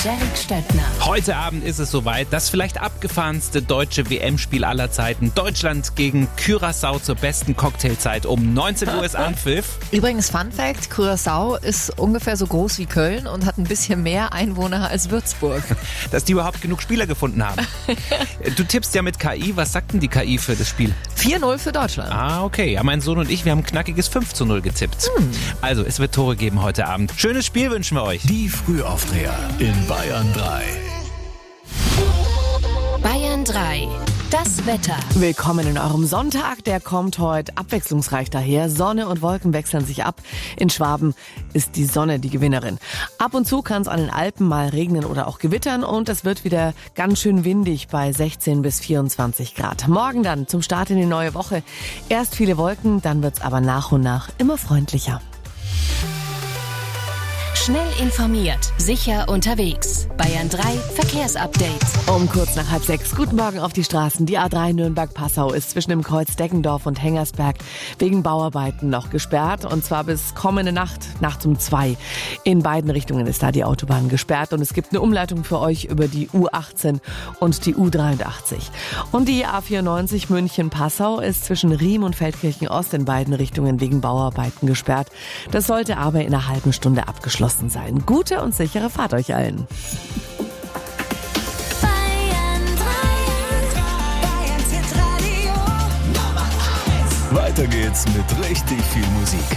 Derek Stöckner. Heute Abend ist es soweit, das vielleicht abgefahrenste deutsche WM-Spiel aller Zeiten. Deutschland gegen Curaçao zur besten Cocktailzeit. Um 19 Uhr ist Anpfiff. Übrigens, Fun Fact, Curaçao ist ungefähr so groß wie Köln und hat ein bisschen mehr Einwohner als Würzburg. Dass die überhaupt genug Spieler gefunden haben. Du tippst ja mit KI. Was sagt denn die KI für das Spiel? 4-0 für Deutschland. Ah, okay. Ja, mein Sohn und ich, wir haben ein knackiges 5-0 getippt. Also, es wird Tore geben heute Abend. Schönes Spiel wünschen wir euch. Die Frühaufdreher in Bayern 3. Bayern 3. Das Wetter. Willkommen in eurem Sonntag. Der kommt heute abwechslungsreich daher. Sonne und Wolken wechseln sich ab. In Schwaben ist die Sonne die Gewinnerin. Ab und zu kann es an den Alpen mal regnen oder auch gewittern und es wird wieder ganz schön windig bei 16 bis 24 Grad. Morgen dann zum Start in die neue Woche. Erst viele Wolken, dann wird's aber nach und nach immer freundlicher. Schnell informiert, sicher unterwegs. Bayern 3 Verkehrsupdate. Um kurz nach 5:30. Guten Morgen auf die Straßen. Die A3 Nürnberg-Passau ist zwischen dem Kreuz Deggendorf und Hengersberg wegen Bauarbeiten noch gesperrt. Und zwar bis kommende nachts um 2. In beiden Richtungen ist da die Autobahn gesperrt. Und es gibt eine Umleitung für euch über die U18 und die U83. Und die A94 München-Passau ist zwischen Riem und Feldkirchen-Ost in beiden Richtungen wegen Bauarbeiten gesperrt. Das sollte aber in einer halben Stunde abgeschlossen sein. Gute und sichere Fahrt euch allen. Weiter geht's mit richtig viel Musik.